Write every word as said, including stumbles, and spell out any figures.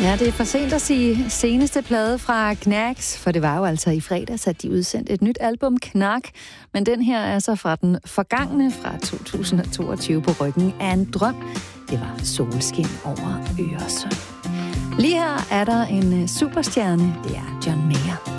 Ja, det er for sent at sige seneste plade fra Knacks, for det var jo altså i fredags, at de udsendte et nyt album, Knak. Men den her er så fra den forgangne, fra to tusind og toogtyve, på ryggen af en drøm. Det var solskin over Øresund. Lige her er der en superstjerne, det er John Mayer.